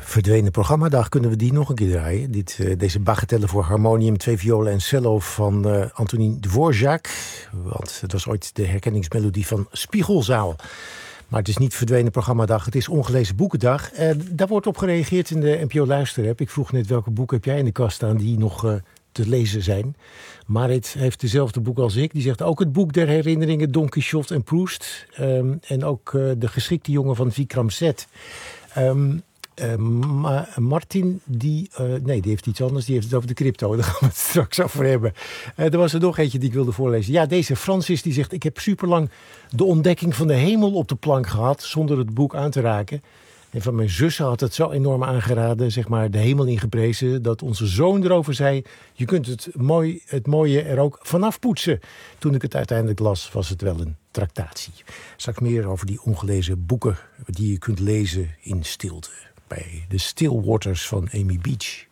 verdwenen programmadag, kunnen we die nog een keer draaien? Deze bagatelle voor harmonium, 2 violen en cello van Antonin Dvorak. Want het was ooit de herkenningsmelodie van Spiegelzaal. Maar het is niet verdwenen programmadag, het is ongelezen boekendag. Daar wordt op gereageerd in de NPO Luisterapp. Ik vroeg net welke boeken heb jij in de kast staan die nog te lezen zijn. Marit heeft dezelfde boek als ik. Die zegt ook het boek der herinneringen, Don Quixote en Proust. En ook De geschikte jongen van Vikram Seth. Martin, die heeft iets anders. Die heeft het over de crypto. Daar gaan we het straks over hebben. Er was er nog eentje die ik wilde voorlezen. Ja, deze Francis die zegt: ik heb superlang de ontdekking van de hemel op de plank gehad, zonder het boek aan te raken. En van mijn zussen had het zo enorm aangeraden, zeg maar, de hemel ingeprezen, dat onze zoon erover zei: je kunt het mooie er ook vanaf poetsen. Toen ik het uiteindelijk las, was het wel een tractatie. Straks meer over die ongelezen boeken die je kunt lezen in stilte. Bij de Still Waters van Amy Beach.